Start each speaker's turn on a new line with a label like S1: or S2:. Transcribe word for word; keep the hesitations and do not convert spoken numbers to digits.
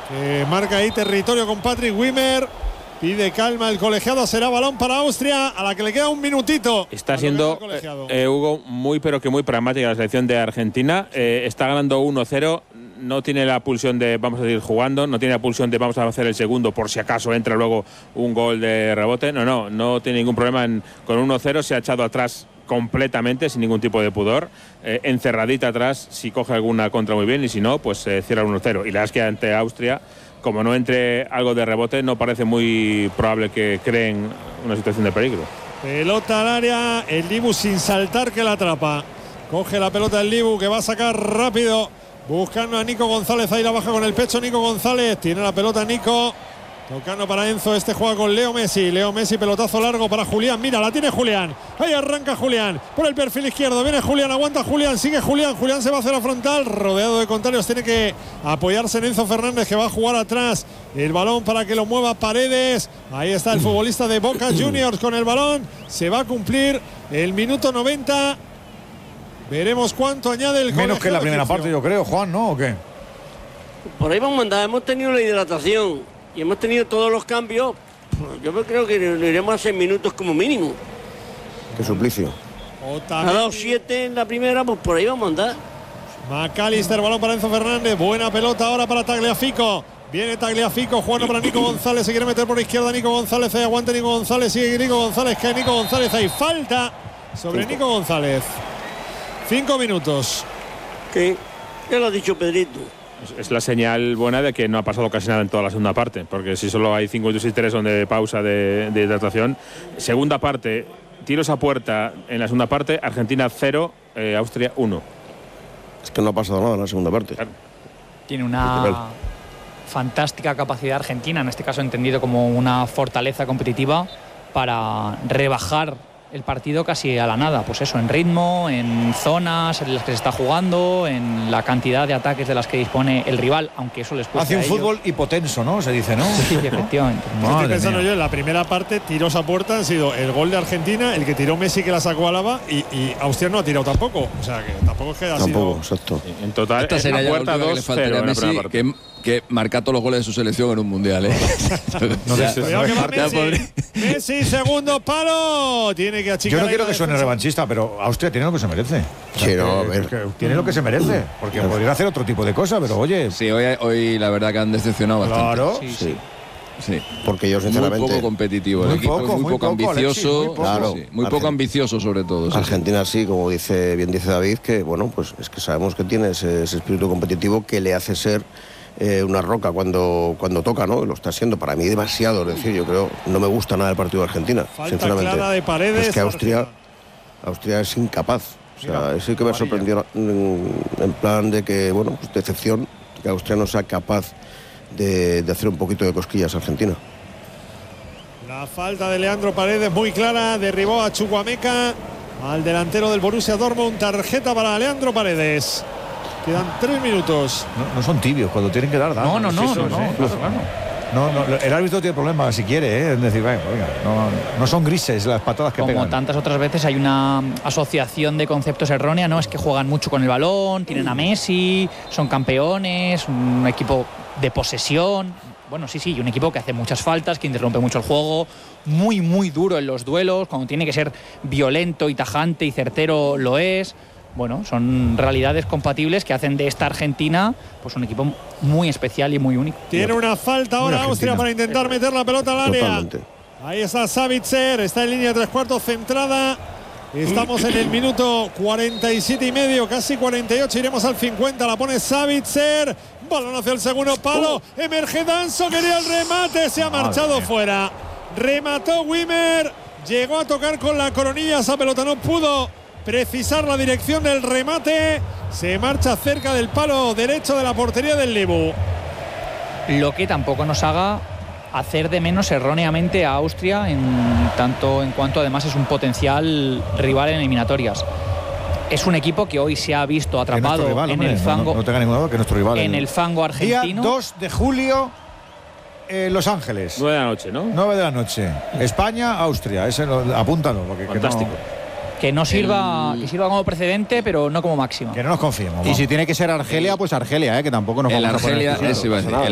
S1: que marca ahí territorio con Patrick Wimmer. Pide calma el colegiado, será balón para Austria, a la que le queda un minutito.
S2: Está siendo, eh, Hugo, muy pero que muy pragmática la selección de Argentina. Eh, está ganando uno cero, no tiene la pulsión de vamos a seguir jugando, no tiene la pulsión de vamos a hacer el segundo por si acaso entra luego un gol de rebote. No, no, no tiene ningún problema en, con uno cero, se ha echado atrás completamente, sin ningún tipo de pudor, eh, encerradita atrás, si coge alguna contra muy bien y si no, pues eh, cierra el uno cero. Y la verdad es que ante Austria, como no entre algo de rebote, no parece muy probable que creen una situación de peligro.
S1: Pelota al área, el Dibu sin saltar que la atrapa. Coge la pelota el Dibu que va a sacar rápido, buscando a Nico González, ahí la baja con el pecho Nico González, tiene la pelota Nico. Tocando para Enzo, este juega con Leo Messi. Leo Messi, pelotazo largo para Julián. Mira, la tiene Julián. Ahí arranca Julián. Por el perfil izquierdo. Viene Julián, aguanta Julián. Sigue Julián. Julián se va hacia la frontal. Rodeado de contrarios. Tiene que apoyarse en Enzo Fernández, que va a jugar atrás. El balón para que lo mueva Paredes. Ahí está el futbolista de Boca Juniors con el balón. Se va a cumplir el minuto noventa. Veremos cuánto añade el
S3: menos que la primera
S1: egipcio.
S3: parte, yo creo, Juan, ¿no? ¿O qué?
S4: Por ahí vamos a andar. Hemos tenido la hidratación y hemos tenido todos los cambios. Yo creo que lo iremos a seis minutos como mínimo.
S5: Qué suplicio.
S4: Ha dado siete en la primera, pues por ahí vamos a andar.
S1: McAllister, balón para Enzo Fernández. Buena pelota ahora para Tagliafico. Viene Tagliafico, jugando para Nico González. Se quiere meter por izquierda Nico González. Ahí aguanta Nico González. Sigue Nico González. Cae Nico González. Hay falta sobre Cinco. Nico González. Cinco minutos.
S4: ¿Qué? Ya lo ha dicho Pedrito.
S2: Es la señal buena de que no ha pasado casi nada en toda la segunda parte, porque si solo hay cinco minutos y tres son de pausa de, de hidratación. Segunda parte, tiros a puerta en la segunda parte, Argentina cero, eh, Austria uno.
S5: Es que no ha pasado nada en la segunda parte. Claro.
S6: Tiene una fantástica capacidad Argentina, en este caso entendido como una fortaleza competitiva, para rebajar el partido casi a la nada, pues eso, en ritmo, en zonas en las que se está jugando, en la cantidad de ataques de las que dispone el rival, aunque eso les cuesta.
S3: Hace un fútbol hipotenso, ¿no? Se dice, ¿no?
S6: Sí, efectivamente.
S1: Estoy pensando yo, en la primera parte, tiros a puerta han sido el gol de Argentina, el que tiró Messi que la sacó Álava, y, y Austria no ha tirado tampoco. O sea, que tampoco es que haya
S5: tampoco,
S1: sido…
S5: exacto.
S2: En total,
S7: esta sería
S2: la puerta
S7: dos, que le faltaría a Messi, que, que marca todos los goles de su selección en un mundial, ¿eh?
S1: no, ya, cuidado que va Messi. Messi, segundo palo. Tiene que achicar.
S3: Yo no quiero que suene revanchista, pero Austria tiene lo que se merece. O sea,
S5: sí, no,
S3: que,
S5: a ver.
S3: que tiene lo que se merece, porque sí. podría hacer otro tipo de cosas, pero oye…
S7: Sí, hoy, hoy la verdad que han decepcionado bastante.
S3: Claro.
S5: Sí, sí.
S7: Sí.
S5: Porque yo sinceramente
S7: muy poco competitivo,
S5: muy
S7: el equipo
S5: poco,
S7: es muy, muy poco
S5: poco,
S7: ambicioso,
S5: Alexis, muy, claro,
S7: sí, muy poco ambicioso sobre todo. Sí,
S5: Argentina sí, como dice bien dice David, que bueno, pues es que sabemos que tiene ese, ese espíritu competitivo que le hace ser eh, una roca cuando cuando toca, ¿no? Lo está siendo para mí demasiado, es decir, yo creo no me gusta nada el partido de Argentina,
S1: falta
S5: sinceramente.
S1: Clara de Paredes,
S5: es que Austria Austria es incapaz. O sea, sí que me sorprendió en, en plan de que, bueno, pues decepción que Austria no sea capaz de, de hacer un poquito de cosquillas a Argentina.
S1: La falta de Leandro Paredes muy clara, derribó a Chukwuemeka, al delantero del Borussia Dortmund. Tarjeta para Leandro Paredes. Quedan tres minutos.
S3: No, no son tibios, cuando tienen que dar, dan.
S6: No, no, no,
S3: sí,
S6: no,
S3: sí,
S6: no,
S3: sí,
S6: claro, claro.
S3: No, no, el árbitro tiene problemas si quiere, ¿eh? Es decir, venga, venga, no, no son grises las patadas que
S6: Como
S3: pegan.
S6: Como tantas otras veces hay una asociación de conceptos errónea, ¿no? Es que juegan mucho con el balón, tienen a Messi, son campeones, un equipo de posesión. Bueno, sí, sí, un equipo que hace muchas faltas, que interrumpe mucho el juego, muy, muy duro en los duelos, cuando tiene que ser violento y tajante y certero lo es. Bueno, son realidades compatibles que hacen de esta Argentina pues un equipo muy especial y muy único.
S1: Tiene una falta ahora Austria para intentar meter la pelota al área.
S5: Totalmente.
S1: Ahí está Savitzer, está en línea de tres cuartos centrada. Estamos en el minuto cuarenta y siete y medio, casi cuarenta y ocho, iremos al cincuenta. La pone Savitzer, balón hacia el segundo palo. Emerge Danso, quería el remate, se ha marchado fuera. Remató Wimmer, llegó a tocar con la coronilla, esa pelota no pudo precisar la dirección del remate. Se marcha cerca del palo derecho de la portería del Lebu.
S6: Lo que tampoco nos haga hacer de menos erróneamente a Austria, en tanto en cuanto además es un potencial rival en eliminatorias. Es un equipo que hoy se ha visto atrapado
S3: rival,
S6: en
S3: hombre,
S6: el fango.
S3: No, no, no tenga ningún duda que nuestro rival.
S6: En el fango argentino.
S3: Día dos de julio, eh, Los Ángeles.
S2: nueve de la noche, ¿no?
S3: nueve de la noche. España, Austria. Ese lo, apúntalo. Porque,
S2: fantástico.
S3: Que no,
S6: Que no sirva,
S7: el...
S6: que sirva como precedente, pero no como máximo.
S3: Que no nos confiemos.
S8: Y si tiene que ser Argelia, pues Argelia, ¿eh? Que tampoco nos
S7: el
S8: vamos
S7: Argelia,
S8: a poner.
S7: Eso iba a decir.